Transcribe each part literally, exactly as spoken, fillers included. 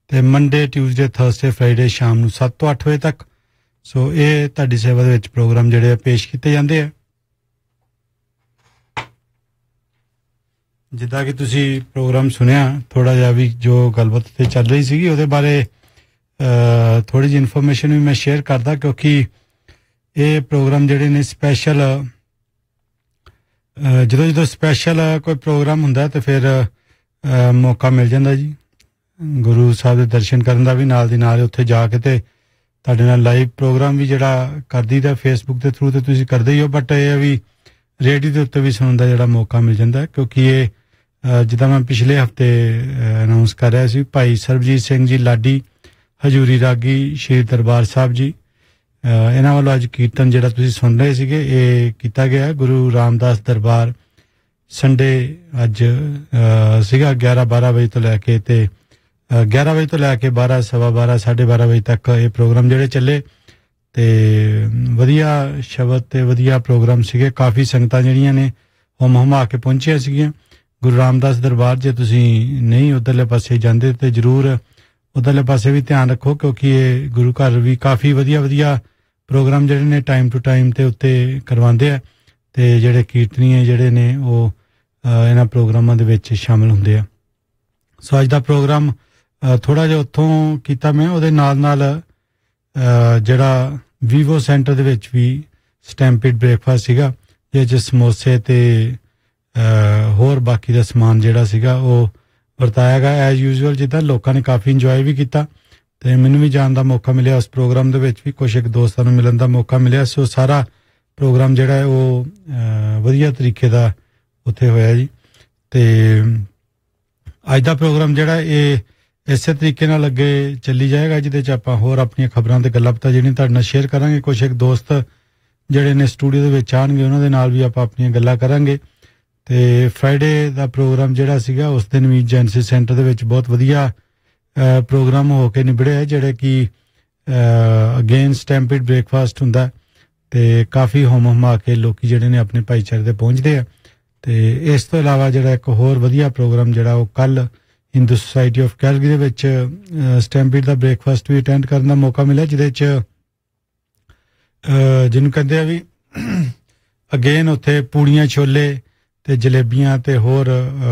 ਤੇ Monday Tuesday Thursday Friday ਸ਼ਾਮ ਨੂੰ ਸੱਤ ਤੋਂ ਅੱਠ ਵਜੇ ਤੱਕ। ਸੋ ਇਹ ਤੁਹਾਡੀ ਸੇਵਾ ਦੇ ਵਿੱਚ ਪ੍ਰੋਗਰਾਮ ਜਿਹੜੇ ਪੇਸ਼ ਕੀਤੇ ਜਾਂਦੇ ਆ। ਜਿੱਦਾਂ ਕਿ ਤੁਸੀਂ ਪ੍ਰੋਗਰਾਮ ਸੁਣਿਆ, ਥੋੜ੍ਹਾ ਜਿਹਾ ਵੀ ਜੋ ਗੱਲਬਾਤ ਤੇ ਚੱਲ ਰਹੀ ਸੀਗੀ ਉਹਦੇ ਬਾਰੇ ਥੋੜ੍ਹੀ ਜਿਹੀ ਇਨਫੋਰਮੇਸ਼ਨ ਵੀ ਮੈਂ ਸ਼ੇਅਰ ਕਰਦਾ, ਕਿਉਂਕਿ ਇਹ ਪ੍ਰੋਗਰਾਮ ਜਿਹੜੇ ਨੇ ਸਪੈਸ਼ਲ ਜਦੋਂ ਜਦੋਂ ਸਪੈਸ਼ਲ ਕੋਈ ਪ੍ਰੋਗਰਾਮ ਹੁੰਦਾ ਤਾਂ ਫਿਰ ਮੌਕਾ ਮਿਲ ਜਾਂਦਾ ਜੀ ਗੁਰੂ ਸਾਹਿਬ ਦੇ ਦਰਸ਼ਨ ਕਰਨ ਦਾ ਵੀ, ਨਾਲ ਦੀ ਨਾਲ ਉੱਥੇ ਜਾ ਕੇ ਤੇ ਤੁਹਾਡੇ ਨਾਲ ਲਾਈਵ ਪ੍ਰੋਗਰਾਮ ਵੀ ਜਿਹੜਾ ਕਰਦੀ ਦਾ ਫੇਸਬੁੱਕ ਦੇ ਥਰੂ ਤੇ ਤੁਸੀਂ ਕਰਦੇ ਹੀ ਹੋ, ਬਟ ਇਹ ਵੀ ਰੇਡੀਓ ਦੇ ਉੱਤੇ ਵੀ ਸੁਣਨ ਦਾ ਜਿਹੜਾ ਮੌਕਾ ਮਿਲ ਜਾਂਦਾ, ਕਿਉਂਕਿ ਇਹ ਜਿੱਦਾਂ ਮੈਂ ਪਿਛਲੇ ਹਫਤੇ ਅਨਾਊਂਸ ਕਰ ਰਿਹਾ ਸੀ, ਭਾਈ ਸਰਬਜੀਤ ਸਿੰਘ ਜੀ ਲਾਡੀ ਹਜੂਰੀ ਰਾਗੀ ਸ਼੍ਰੀ ਦਰਬਾਰ ਸਾਹਿਬ ਜੀ, ਇਹਨਾਂ ਵੱਲੋਂ ਅੱਜ ਕੀਰਤਨ ਜਿਹੜਾ ਤੁਸੀਂ ਸੁਣ ਰਹੇ ਸੀਗੇ ਇਹ ਕੀਤਾ ਗਿਆ ਗੁਰੂ ਰਾਮਦਾਸ ਦਰਬਾਰ। ਸੰਡੇ ਅੱਜ ਸੀਗਾ ਗਿਆਰਾਂ ਬਾਰਾਂ ਵਜੇ ਤੋਂ ਲੈ ਕੇ ਤੇ ਗਿਆਰਾਂ ਵਜੇ ਤੋਂ ਲੈ ਕੇ ਬਾਰਾਂ ਸਵਾ ਬਾਰਾਂ ਸਾਢੇ ਬਾਰਾਂ ਵਜੇ ਤੱਕ ਇਹ ਪ੍ਰੋਗਰਾਮ ਜਿਹੜੇ ਚੱਲੇ ਤੇ ਵਧੀਆ ਸ਼ਬਦ ਤੇ ਵਧੀਆ ਪ੍ਰੋਗਰਾਮ ਸੀਗੇ। ਕਾਫੀ ਸੰਗਤਾਂ ਜਿਹੜੀਆਂ ਨੇ ਹਮ ਹਮਾ ਕੇ ਪਹੁੰਚੀਆਂ ਸੀਗੀਆਂ ਗੁਰੂ ਰਾਮਦਾਸ ਦਰਬਾਰ। ਜੇ ਤੁਸੀਂ ਨਹੀਂ ਉੱਧਰਲੇ ਪਾਸੇ ਜਾਂਦੇ ਤੇ ਜ਼ਰੂਰ ਉੱਧਰਲੇ ਪਾਸੇ ਵੀ ਧਿਆਨ ਰੱਖੋ, ਕਿਉਂਕਿ ਇਹ ਗੁਰੂ ਘਰ ਵੀ ਕਾਫੀ ਵਧੀਆ ਵਧੀਆ ਪ੍ਰੋਗਰਾਮ ਜਿਹੜੇ ਨੇ ਟਾਈਮ ਟੂ ਟਾਈਮ ਤੇ ਉੱਤੇ ਕਰਵਾਉਂਦੇ ਆ ਤੇ ਜਿਹੜੇ ਕੀਰਤਨੀਏ ਜਿਹੜੇ ਨੇ ਉਹ ਇਹਨਾਂ ਪ੍ਰੋਗਰਾਮਾਂ ਦੇ ਵਿੱਚ ਸ਼ਾਮਿਲ ਹੁੰਦੇ ਆ। ਸੋ ਅੱਜ ਦਾ ਪ੍ਰੋਗਰਾਮ ਥੋੜ੍ਹਾ ਜਿਹਾ ਉੱਥੋਂ ਕੀਤਾ ਮੈਂ, ਉਹਦੇ ਨਾਲ ਨਾਲ ਜਿਹੜਾ ਵੀਵੋ ਸੈਂਟਰ ਦੇ ਵਿੱਚ ਵੀ ਸਟੈਂਪਿਡ ਬ੍ਰੇਕਫਾਸਟ ਸੀਗਾ, ਜਿਹਦੇ 'ਚ ਸਮੋਸੇ ਤੇ ਹੋਰ ਬਾਕੀ ਦਾ ਸਮਾਨ ਜਿਹੜਾ ਸੀਗਾ ਉਹ ਵਰਤਾਇਆ ਗਿਆ ਐਜ਼ ਯੂਜੂਅਲ। ਜਿੱਦਾਂ ਲੋਕਾਂ ਨੇ ਕਾਫੀ ਇੰਜੋਏ ਵੀ ਕੀਤਾ ਤੇ ਮੈਨੂੰ ਵੀ ਜਾਣ ਦਾ ਮੌਕਾ ਮਿਲਿਆ ਉਸ ਪ੍ਰੋਗਰਾਮ ਦੇ ਵਿੱਚ ਵੀ, ਕੁਛ ਇੱਕ ਦੋਸਤਾਂ ਨੂੰ ਮਿਲਣ ਦਾ ਮੌਕਾ ਮਿਲਿਆ। ਸੋ ਸਾਰਾ ਪ੍ਰੋਗਰਾਮ ਜਿਹੜਾ ਹੈ ਉਹ ਵਧੀਆ ਤਰੀਕੇ ਦਾ ਉੱਥੇ ਹੋਇਆ ਜੀ। ਤੇ ਅੱਜ ਦਾ ਪ੍ਰੋਗਰਾਮ ਜਿਹੜਾ ਇਹ ਇਸੇ ਤਰੀਕੇ ਨਾਲ ਅੱਗੇ ਚੱਲੀ ਜਾਏਗਾ, ਜਿਹਦੇ 'ਚ ਆਪਾਂ ਹੋਰ ਆਪਣੀਆਂ ਖਬਰਾਂ ਤੇ ਗੱਲਾਂ ਬਾਤਾਂ ਜਿਹੜੀਆਂ ਤੁਹਾਡੇ ਨਾਲ ਸ਼ੇਅਰ ਕਰਾਂਗੇ। ਕੁਛ ਇੱਕ ਦੋਸਤ ਜਿਹੜੇ ਨੇ ਸਟੂਡੀਓ ਦੇ ਵਿੱਚ ਆਉਣਗੇ ਉਹਨਾਂ ਦੇ ਨਾਲ ਵੀ ਆਪਾਂ ਆਪਣੀਆਂ ਗੱਲਾਂ ਕਰਾਂਗੇ। ਤੇ ਫਰਾਈਡੇ ਦਾ ਪ੍ਰੋਗਰਾਮ ਜਿਹੜਾ ਸੀਗਾ ਉਸ ਦਿਨ ਵੀ ਜੈਂਸੀ ਸੈਂਟਰ ਦੇ ਵਿੱਚ ਬਹੁਤ ਵਧੀਆ ਪ੍ਰੋਗਰਾਮ ਹੋ ਕੇ ਨਿਬੜਿਆ, ਜਿਹੜੇ ਕਿ ਅਗੇਨ ਸਟੈਂਪਿਡ ਬ੍ਰੇਕਫਾਸਟ ਹੁੰਦਾ ਤੇ ਕਾਫੀ ਹੋਮ ਹਮਾ ਕੇ ਲੋਕੀ ਜਿਹੜੇ ਨੇ ਆਪਣੇ ਭਾਈਚਾਰੇ ਦੇ ਪਹੁੰਚਦੇ ਆ। ਤੇ ਇਸ ਤੋਂ ਇਲਾਵਾ ਜਿਹੜਾ ਇੱਕ ਹੋਰ ਵਧੀਆ ਪ੍ਰੋਗਰਾਮ ਜਿਹੜਾ ਉਹ ਕੱਲ ਹਿੰਦੂ ਸੁਸਾਇਟੀ ਆਫ ਕੈਲਗਰੀ ਦੇ ਵਿੱਚ ਸਟੈਂਪਿਡ ਦਾ ਬ੍ਰੇਕਫਾਸਟ ਵੀ ਅਟੈਂਡ ਕਰਨ ਦਾ ਮੌਕਾ ਮਿਲਿਆ, ਜਿਹਦੇ 'ਚ ਜਿਹਨੂੰ ਕਹਿੰਦੇ ਆ ਵੀ ਅਗੇਨ ਉੱਥੇ ਪੂੜੀਆਂ ਛੋਲੇ ਤੇ ਜਲੇਬੀਆਂ ਤੇ ਹੋਰ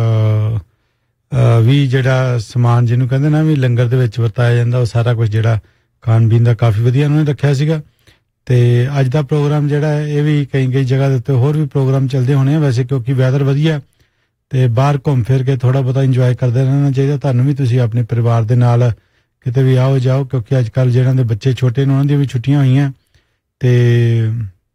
ਵੀ ਜਿਹੜਾ ਸਮਾਨ ਜਿਹਨੂੰ ਕਹਿੰਦੇ ਨਾ ਵੀ ਲੰਗਰ ਦੇ ਵਿੱਚ ਵਰਤਾਇਆ ਜਾਂਦਾ, ਉਹ ਸਾਰਾ ਕੁਝ ਜਿਹੜਾ ਖਾਣ ਪੀਣ ਦਾ ਕਾਫੀ ਵਧੀਆ ਉਹਨਾਂ ਨੇ ਰੱਖਿਆ ਸੀਗਾ। ਤੇ ਅੱਜ ਦਾ ਪ੍ਰੋਗਰਾਮ ਜਿਹੜਾ ਹੈ ਇਹ ਵੀ ਕਈ ਕਈ ਜਗ੍ਹਾ ਦੇ ਉੱਤੇ ਹੋਰ ਵੀ ਪ੍ਰੋਗਰਾਮ ਚੱਲਦੇ ਹੋਣੇ ਆ ਵੈਸੇ, ਕਿਉਂਕਿ ਵੈਦਰ ਵਧੀਆ ਤੇ ਬਾਹਰ ਘੁੰਮ ਫਿਰ ਕੇ ਥੋੜ੍ਹਾ ਬਹੁਤਾ ਇੰਜੋਏ ਕਰਦੇ ਰਹਿਣਾ ਚਾਹੀਦਾ। ਤੁਹਾਨੂੰ ਵੀ ਤੁਸੀਂ ਆਪਣੇ ਪਰਿਵਾਰ ਦੇ ਨਾਲ ਕਿਤੇ ਵੀ ਆਓ ਜਾਓ, ਕਿਉਂਕਿ ਅੱਜ ਕੱਲ੍ਹ ਜਿਹਨਾਂ ਦੇ ਬੱਚੇ ਛੋਟੇ ਨੇ ਉਹਨਾਂ ਦੀਆਂ ਵੀ ਛੁੱਟੀਆਂ ਹੋਈਆਂ। ਤੇ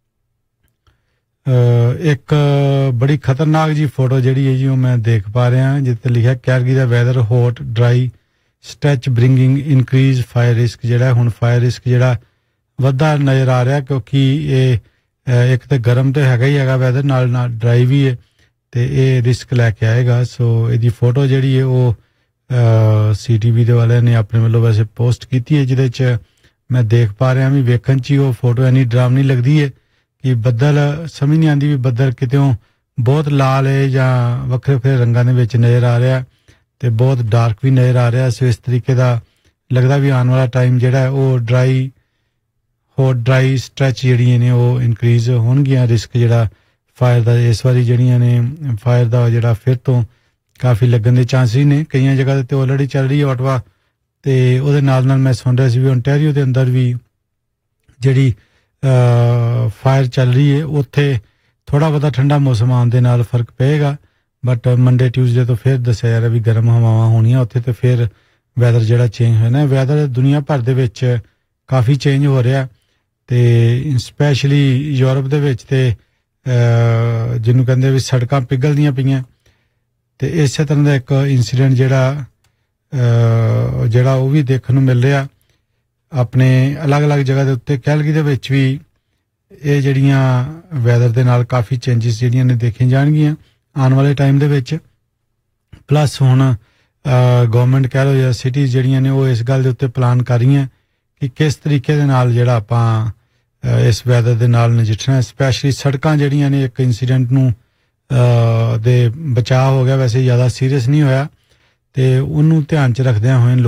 ਇੱਕ ਬੜੀ ਖਤਰਨਾਕ ਜੀ ਫੋਟੋ ਜਿਹੜੀ ਹੈ ਜੀ ਉਹ ਮੈਂ ਦੇਖ ਪਾ ਰਿਹਾ ਜਿੱਥੇ ਲਿਖਿਆ ਕੈਲਗਰੀ ਦਾ weather hot dry stretch bringing increase fire risk. ਜਿਹੜਾ ਹੁਣ ਫਾਇਰ ਰਿਸਕ ਜਿਹੜਾ ਵੱਧਦਾ ਨਜ਼ਰ ਆ ਰਿਹਾ, ਕਿਉਂਕਿ ਇਹ ਇੱਕ ਤਾਂ ਗਰਮ ਤਾਂ ਹੈਗਾ ਹੀ ਹੈਗਾ ਵੈਦਰ, ਨਾਲ ਨਾਲ ਡਰਾਈ ਵੀ ਹੈ ਤੇ ਇਹ ਰਿਸਕ ਲੈ ਕੇ ਆਏਗਾ। ਸੋ ਇਹਦੀ ਫੋਟੋ ਜਿਹੜੀ ਹੈ ਉਹ ਸੀ ਟੀ ਵੀ ਦੇ ਵਾਲਿਆਂ ਨੇ ਆਪਣੇ ਵੱਲੋਂ ਵੈਸੇ ਪੋਸਟ ਕੀਤੀ ਹੈ, ਜਿਹਦੇ 'ਚ ਮੈਂ ਦੇਖ ਪਾ ਰਿਹਾ ਵੀ ਵੇਖਣ 'ਚ ਹੀ ਉਹ ਫੋਟੋ ਇੰਨੀ ਡਰਾਵਨੀ ਲੱਗਦੀ ਹੈ ਕਿ ਬੱਦਲ ਸਮਝ ਨਹੀਂ ਆਉਂਦੀ ਵੀ ਬੱਦਲ ਕਿਤਿਓਂ ਬਹੁਤ ਲਾਲ ਹੈ ਜਾਂ ਵੱਖਰੇ ਵੱਖਰੇ ਰੰਗਾਂ ਦੇ ਵਿੱਚ ਨਜ਼ਰ ਆ ਰਿਹਾ ਤੇ ਬਹੁਤ ਡਾਰਕ ਵੀ ਨਜ਼ਰ ਆ ਰਿਹਾ। ਸੋ ਇਸ ਤਰੀਕੇ ਦਾ ਲੱਗਦਾ ਵੀ ਆਉਣ ਵਾਲਾ ਟਾਈਮ ਜਿਹੜਾ ਹੈ ਉਹ ਡਰਾਈ ਹੋਰ ਡਰਾਈ ਸਟ੍ਰੈਚ ਜਿਹੜੀਆਂ ਨੇ ਉਹ ਇਨਕਰੀਜ਼ ਹੋਣਗੀਆਂ। ਰਿਸਕ ਜਿਹੜਾ ਫਾਇਰ ਦਾ ਇਸ ਵਾਰੀ ਜਿਹੜੀਆਂ ਨੇ ਫਾਇਰ ਦਾ ਜਿਹੜਾ ਫਿਰ ਤੋਂ ਕਾਫੀ ਲੱਗਣ ਦੇ ਚਾਂਸਿਸ ਨੇ। ਕਈਆਂ ਜਗ੍ਹਾ ਦੇ ਉੱਤੇ ਆਲਰੇਡੀ ਚੱਲ ਰਹੀ ਹੈ ਆਟਵਾ, ਤੇ ਉਹਦੇ ਨਾਲ ਨਾਲ ਮੈਂ ਸੁਣ ਰਿਹਾ ਸੀ ਵੀ ਓਨਟਾਰੀਓ ਦੇ ਅੰਦਰ ਵੀ ਜਿਹੜੀ ਫਾਇਰ ਚੱਲ ਰਹੀ ਹੈ, ਉੱਥੇ ਥੋੜ੍ਹਾ ਬਹੁਤਾ ਠੰਡਾ ਮੌਸਮ ਆਉਣ ਦੇ ਨਾਲ ਫਰਕ ਪਏਗਾ, ਬਟ ਮੰਡੇ ਟਿਊਜ਼ਡੇ ਤੋਂ ਫਿਰ ਦੱਸਿਆ ਜਾ ਰਿਹਾ ਵੀ ਗਰਮ ਹਵਾਵਾਂ ਹੋਣੀਆਂ ਉੱਥੇ, ਤੇ ਫਿਰ ਵੈਦਰ ਜਿਹੜਾ ਚੇਂਜ ਹੋਣਾ। ਵੈਦਰ ਦੁਨੀਆ ਭਰ ਦੇ ਵਿੱਚ ਕਾਫੀ ਚੇਂਜ ਹੋ ਰਿਹਾ ਤੇ ਸਪੈਸ਼ਲੀ ਯੂਰਪ ਦੇ ਵਿੱਚ ਤੇ ਜਿਹਨੂੰ ਕਹਿੰਦੇ ਵੀ ਸੜਕਾਂ ਪਿਘਲਦੀਆਂ ਪਈਆਂ। ਤੇ ਇਸੇ ਤਰ੍ਹਾਂ ਦਾ ਇੱਕ ਇੰਸੀਡੈਂਟ ਜਿਹੜਾ ਜਿਹੜਾ ਉਹ ਵੀ ਦੇਖਣ ਨੂੰ ਮਿਲ ਰਿਹਾ ਆਪਣੇ ਅਲੱਗ-ਅਲੱਗ ਜਗ੍ਹਾ ਦੇ ਉੱਤੇ। ਕੈਲਗਰੀ ਦੇ ਵਿੱਚ ਵੀ ਇਹ ਜਿਹੜੀਆਂ ਵੈਦਰ ਦੇ ਨਾਲ ਕਾਫੀ ਚੇਂਜਿਸ ਜਿਹੜੀਆਂ ਨੇ ਦੇਖੀਆਂ ਜਾਣਗੀਆਂ ਆਉਣ ਵਾਲੇ ਟਾਈਮ ਦੇ ਵਿੱਚ। ਪਲੱਸ ਹੁਣ ਗਵਰਨਮੈਂਟ ਕਹਿ ਲਓ ਜਾਂ ਸਿਟੀਜ਼ ਜਿਹੜੀਆਂ ਨੇ ਉਹ ਇਸ ਗੱਲ ਦੇ ਉੱਤੇ ਪਲਾਨ ਕਰ ਰਹੀਆਂ ਕਿ ਕਿਸ ਤਰੀਕੇ ਦੇ ਨਾਲ ਜਿਹੜਾ ਆਪਾਂ ਇਸ ਵੈਦਰ ਦੇ ਨਾਲ ਨਜਿੱਠਣਾ। ਸਪੈਸ਼ਲੀ ਸੜਕਾਂ ਜਿਹੜੀਆਂ ਨੇ, ਇੱਕ ਇੰਸੀਡੈਂਟ ਨੂੰ ਦੇ ਬਚਾਅ ਹੋ ਗਿਆ, ਵੈਸੇ ਜ਼ਿਆਦਾ ਸੀਰੀਅਸ ਨਹੀਂ ਹੋਇਆ, ਤੇ ਉਹਨੂੰ ਧਿਆਨ 'ਚ ਰੱਖਦਿਆਂ ਹੋਏ